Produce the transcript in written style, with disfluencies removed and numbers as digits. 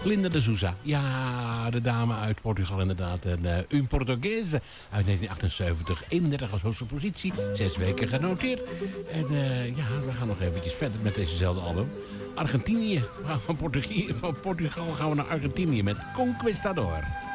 Linda de Souza. Ja, de dame uit Portugal inderdaad. En Un Portuguese uit 1978. 31 als hoogste positie. 6 weken genoteerd. En ja, we gaan nog eventjes verder met dezezelfde album. Argentinië. Van Portugal gaan we naar Argentinië met Conquistador.